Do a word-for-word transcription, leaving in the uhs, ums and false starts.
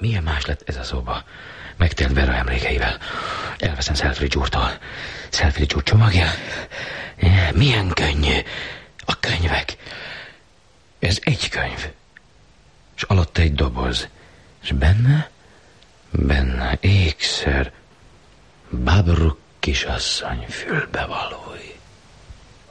Milyen más lett ez a szoba? Megtelt Vera emlékeivel. Elveszem Selfridge úrtól. Selfridge úr csomagja. Milyen könnyű. A könyvek. Ez egy könyv. És alatta egy doboz. És benne? Benne ékszer. Babruk kisasszony fülbevalói.